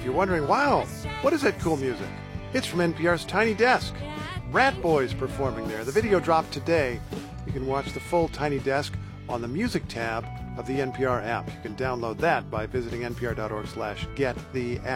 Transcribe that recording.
if you're wondering, wow, what is that cool music? It's from NPR's Tiny Desk. Rat Boys performing there. The video dropped today. You can watch the full Tiny Desk on the Music tab of the NPR app. You can download that by visiting npr.org/gettheapp.